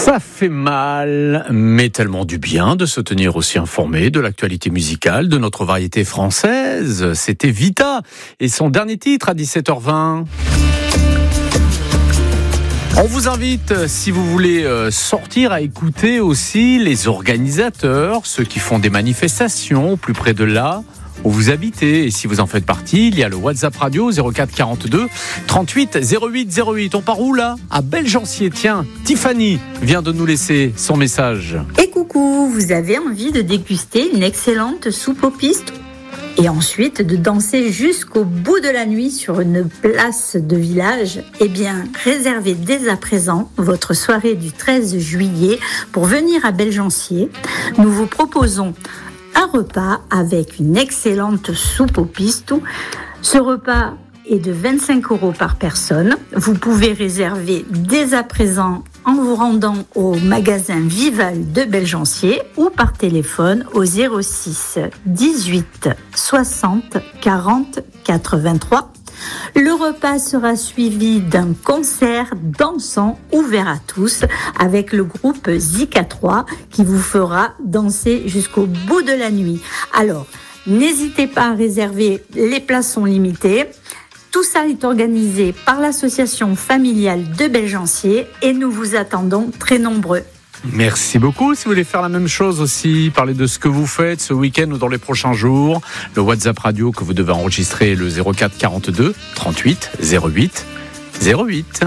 Ça fait mal, mais tellement du bien de se tenir aussi informé de l'actualité musicale de notre variété française. C'était Vita et son dernier titre à 17h20. On vous invite, si vous voulez sortir, à écouter aussi les organisateurs, ceux qui font des manifestations au plus près de là où vous habitez. Et si vous en faites partie, il y a le WhatsApp radio 04 42 38 08 08. On part où là ? À Bellegencier. Tiens, Tiffany vient de nous laisser son message. Et coucou, vous avez envie de déguster une excellente soupe aux pistes ? Et ensuite de danser jusqu'au bout de la nuit sur une place de village? Eh bien, réservez dès à présent votre soirée du 13 juillet pour venir à Bellegencier. Nous vous proposons un repas avec une excellente soupe au pistou. Ce repas est de 25 € par personne. Vous pouvez réserver dès à présent en vous rendant au magasin Vival de Bellegencier ou par téléphone au 06 18 60 40 83. Le repas sera suivi d'un concert dansant ouvert à tous avec le groupe Zika 3 qui vous fera danser jusqu'au bout de la nuit. Alors, n'hésitez pas à réserver, les places sont limitées. Tout ça est organisé par l'association familiale de Bellegencier et nous vous attendons très nombreux. Merci beaucoup. Si vous voulez faire la même chose aussi, parler de ce que vous faites ce week-end ou dans les prochains jours, le WhatsApp radio que vous devez enregistrer est le 04 42 38 08 08.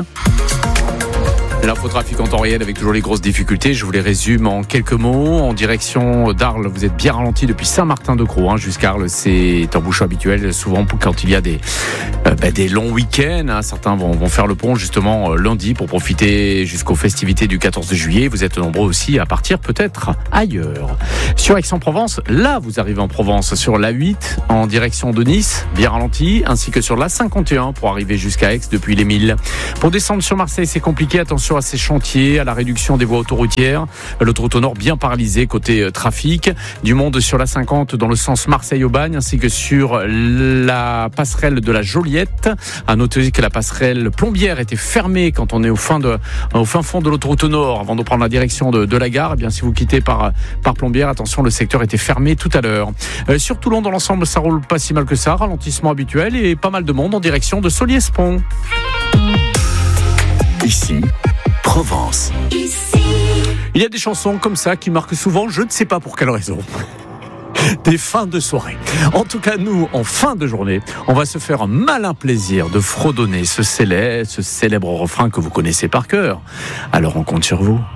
L'infotrafic en temps réel avec toujours les grosses difficultés. Je vous les résume en quelques mots. En direction d'Arles, vous êtes bien ralenti depuis Saint-Martin-de-Crau jusqu'à Arles. C'est un bouchon habituel, souvent quand il y a des longs week-ends. Certains vont faire le pont justement lundi pour profiter jusqu'aux festivités du 14 juillet. Vous êtes nombreux aussi à partir peut-être ailleurs. Sur Aix-en-Provence, là vous arrivez en Provence sur l'A8 en direction de Nice, bien ralenti, ainsi que sur l'A51 pour arriver jusqu'à Aix depuis les Milles. Pour descendre sur Marseille, c'est compliqué. Attention à ces chantiers, à la réduction des voies autoroutières. L'autoroute au nord bien paralysée côté trafic. Du monde sur la 50 dans le sens Marseille-Aubagne, ainsi que sur la passerelle de la Joliette. À noter que la passerelle Plombières était fermée quand on est au fin fond de l'autoroute au nord, avant de prendre la direction de la gare. Eh bien, si vous quittez par Plombières, attention, le secteur était fermé tout à l'heure. Sur Toulon, dans l'ensemble, ça roule pas si mal que ça. Ralentissement habituel et pas mal de monde en direction de Solliès-Pont. Ici, Provence. Il y a des chansons comme ça qui marquent souvent, je ne sais pas pour quelle raison, des fins de soirée. En tout cas, nous, en fin de journée, on va se faire un malin plaisir de fredonner ce célèbre refrain que vous connaissez par cœur. Alors on compte sur vous.